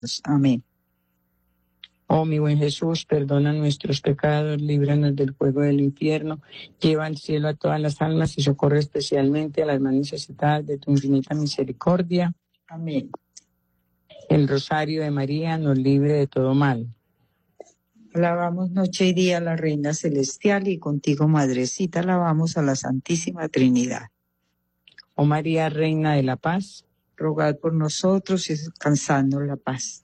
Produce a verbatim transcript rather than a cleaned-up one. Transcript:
Amén. Oh mi buen Jesús, perdona nuestros pecados, líbranos del fuego del infierno, lleva al cielo a todas las almas y socorre especialmente a las más necesitadas de tu infinita misericordia. Amén. El rosario de María nos libre de todo mal. Alabamos noche y día a la Reina Celestial y contigo, Madrecita, alabamos a la Santísima Trinidad. Oh María, Reina de la Paz, rogad por nosotros y descansando en la paz.